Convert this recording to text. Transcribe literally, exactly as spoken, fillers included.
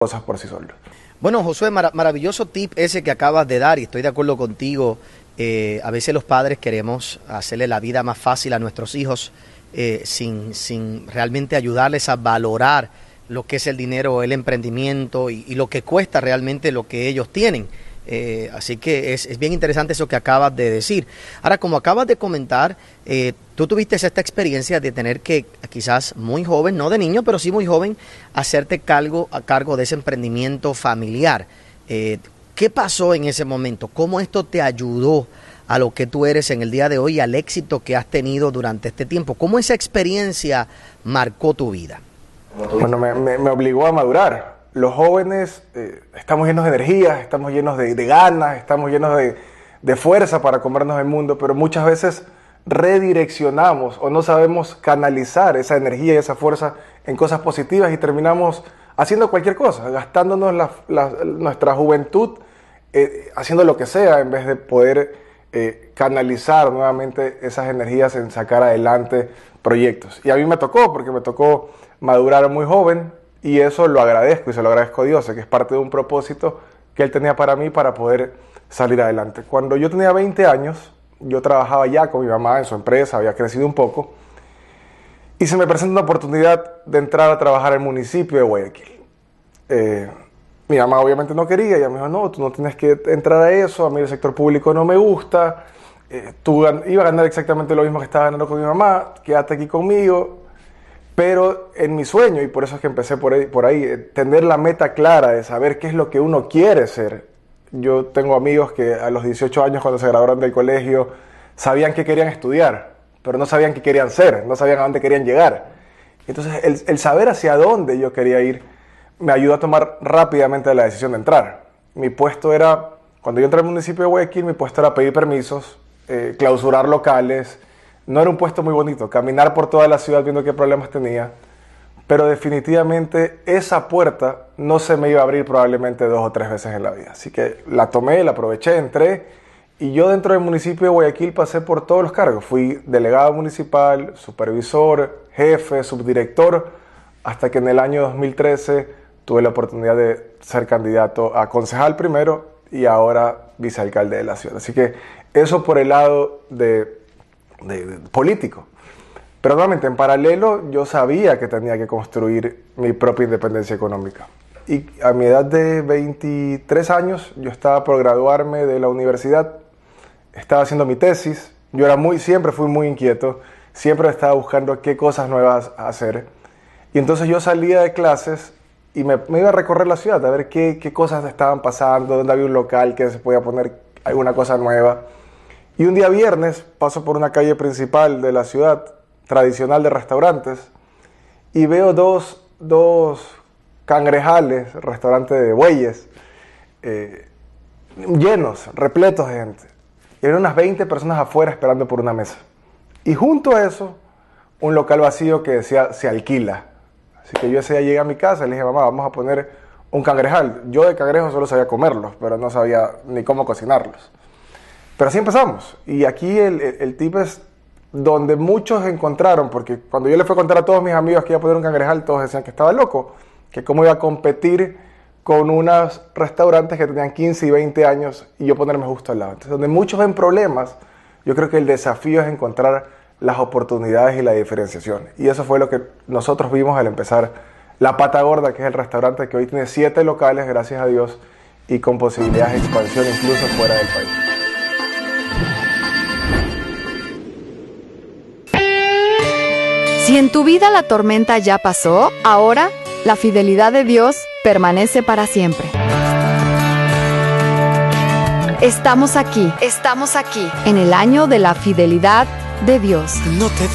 cosas por sí solos. Bueno, Josué, mar maravilloso tip ese que acabas de dar y estoy de acuerdo contigo. Eh, a veces los padres queremos hacerle la vida más fácil a nuestros hijos eh, sin, sin realmente ayudarles a valorar lo que es el dinero, el emprendimiento y, y lo que cuesta realmente lo que ellos tienen. Eh, así que es, es bien interesante eso que acabas de decir. Ahora, como acabas de comentar, eh, tú tuviste esta experiencia de tener que, quizás muy joven, no de niño, pero sí muy joven, hacerte cargo, a cargo de ese emprendimiento familiar. Eh, ¿Qué pasó en ese momento? ¿Cómo esto te ayudó a lo que tú eres en el día de hoy y al éxito que has tenido durante este tiempo? ¿Cómo esa experiencia marcó tu vida? Bueno, me, me, me obligó a madurar. Los jóvenes eh, estamos llenos de energía, estamos llenos de, de ganas, estamos llenos de, de fuerza para comernos el mundo, pero muchas veces redireccionamos o no sabemos canalizar esa energía y esa fuerza en cosas positivas y terminamos haciendo cualquier cosa, gastándonos la, la, nuestra juventud eh, haciendo lo que sea en vez de poder eh, canalizar nuevamente esas energías en sacar adelante proyectos. Y a mí me tocó, porque me tocó madurar muy joven. Y eso lo agradezco y se lo agradezco a Dios, que es parte de un propósito que Él tenía para mí para poder salir adelante. Cuando yo tenía veinte años, yo trabajaba ya con mi mamá en su empresa, había crecido un poco, y se me presenta una oportunidad de entrar a trabajar al municipio de Guayaquil. Eh, mi mamá obviamente no quería, ella me dijo, no, tú no tienes que entrar a eso, a mí el sector público no me gusta, eh, tú ibas a ganar exactamente lo mismo que estaba ganando con mi mamá, quédate aquí conmigo. Pero en mi sueño, y por eso es que empecé por ahí, por ahí, tener la meta clara de saber qué es lo que uno quiere ser. Yo tengo amigos que a los dieciocho años, cuando se graduaron del colegio, sabían que querían estudiar, pero no sabían qué querían ser, no sabían a dónde querían llegar. Entonces, el, el saber hacia dónde yo quería ir me ayudó a tomar rápidamente la decisión de entrar. Mi puesto era, cuando yo entré al municipio de Guayaquil, mi puesto era pedir permisos, eh, clausurar locales. No era un puesto muy bonito, caminar por toda la ciudad viendo qué problemas tenía, pero definitivamente esa puerta no se me iba a abrir probablemente dos o tres veces en la vida. Así que la tomé, la aproveché, entré, y yo dentro del municipio de Guayaquil pasé por todos los cargos. Fui delegado municipal, supervisor, jefe, subdirector, hasta que en el año dos mil trece tuve la oportunidad de ser candidato a concejal primero y ahora vicealcalde de la ciudad. Así que eso por el lado de... De, de político. Pero nuevamente, en paralelo, yo sabía que tenía que construir mi propia independencia económica. Y a mi edad de veintitrés años, yo estaba por graduarme de la universidad, estaba haciendo mi tesis, yo era muy, siempre fui muy inquieto, siempre estaba buscando qué cosas nuevas hacer. Y entonces yo salía de clases y me, me iba a recorrer la ciudad, a ver qué, qué cosas estaban pasando, dónde había un local que se podía poner alguna cosa nueva. Y un día viernes paso por una calle principal de la ciudad, tradicional de restaurantes, y veo dos, dos cangrejales, restaurantes de bueyes, eh, llenos, repletos de gente. Y había unas veinte personas afuera esperando por una mesa. Y junto a eso, un local vacío que decía, se alquila. Así que yo ese día llegué a mi casa y le dije, mamá, vamos a poner un cangrejal. Yo de cangrejos solo sabía comerlos, pero no sabía ni cómo cocinarlos. Pero así empezamos, y aquí el, el, el tip es donde muchos encontraron, porque cuando yo le fui a contar a todos mis amigos que iba a poner un cangrejal, todos decían que estaba loco, que cómo iba a competir con unos restaurantes que tenían quince y veinte años y yo ponerme justo al lado. Entonces, donde muchos ven problemas, yo creo que el desafío es encontrar las oportunidades y la diferenciación. Y eso fue lo que nosotros vimos al empezar La Pata Gorda, que es el restaurante que hoy tiene siete locales, gracias a Dios, y con posibilidades de expansión incluso fuera del país. Si en tu vida la tormenta ya pasó, ahora la fidelidad de Dios permanece para siempre. Estamos aquí, estamos aquí, en el año de la fidelidad de Dios. No te